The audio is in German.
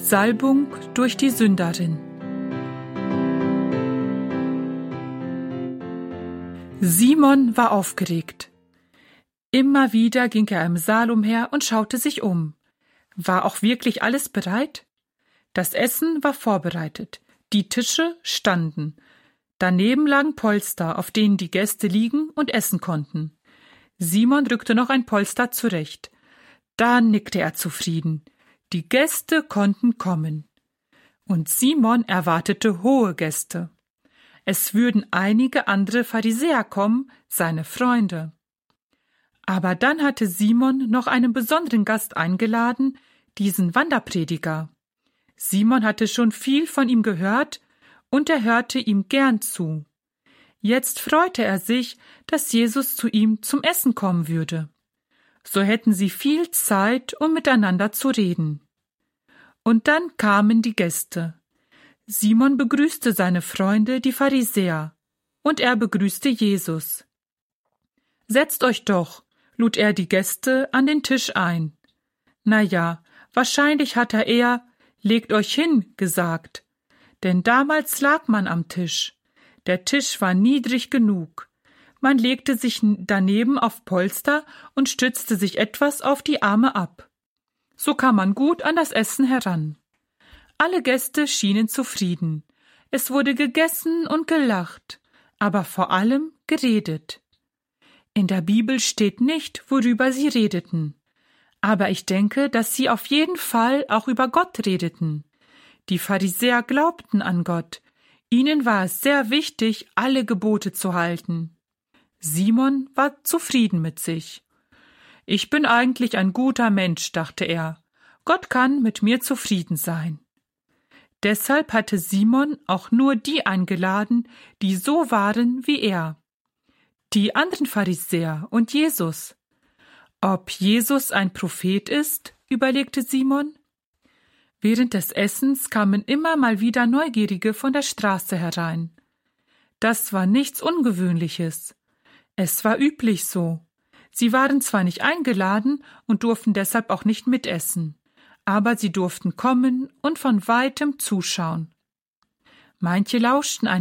Salbung durch die Sünderin. Simon war aufgeregt. Immer wieder ging er im Saal umher und schaute sich um. War auch wirklich alles bereit? Das Essen war vorbereitet. Die Tische standen. Daneben lagen Polster, auf denen die Gäste liegen und essen konnten. Simon rückte noch ein Polster zurecht. Da nickte er zufrieden. Die Gäste konnten kommen. Und Simon erwartete hohe Gäste. Es würden einige andere Pharisäer kommen, seine Freunde. Aber dann hatte Simon noch einen besonderen Gast eingeladen, diesen Wanderprediger. Simon hatte schon viel von ihm gehört und er hörte ihm gern zu. Jetzt freute er sich, dass Jesus zu ihm zum Essen kommen würde. So hätten sie viel Zeit, um miteinander zu reden. Und dann kamen die Gäste. Simon begrüßte seine Freunde, die Pharisäer, und er begrüßte Jesus. »Setzt euch doch«, lud er die Gäste an den Tisch ein. Na ja, wahrscheinlich hat er eher »legt euch hin« gesagt, denn damals lag man am Tisch. Der Tisch war niedrig genug. Man legte sich daneben auf Polster und stützte sich etwas auf die Arme ab. So kam man gut an das Essen heran. Alle Gäste schienen zufrieden. Es wurde gegessen und gelacht, aber vor allem geredet. In der Bibel steht nicht, worüber sie redeten. Aber ich denke, dass sie auf jeden Fall auch über Gott redeten. Die Pharisäer glaubten an Gott. Ihnen war es sehr wichtig, alle Gebote zu halten. Simon war zufrieden mit sich. Ich bin eigentlich ein guter Mensch, dachte er. Gott kann mit mir zufrieden sein. Deshalb hatte Simon auch nur die eingeladen, die so waren wie er. Die anderen Pharisäer und Jesus. Ob Jesus ein Prophet ist, überlegte Simon. Während des Essens kamen immer mal wieder Neugierige von der Straße herein. Das war nichts Ungewöhnliches. Es war üblich so. Sie waren zwar nicht eingeladen und durften deshalb auch nicht mitessen, aber sie durften kommen und von weitem zuschauen. Manche lauschten